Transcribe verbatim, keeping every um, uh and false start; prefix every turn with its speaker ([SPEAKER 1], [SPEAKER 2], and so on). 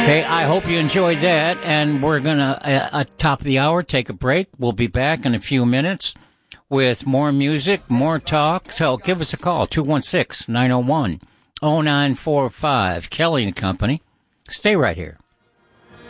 [SPEAKER 1] Hey, I hope you enjoyed that, and we're going to, uh, at top of the hour, take a break. We'll be back in a few minutes with more music, more talk. So give us a call, two one six, nine oh one, oh nine four five. Kelly and Company. Stay right here.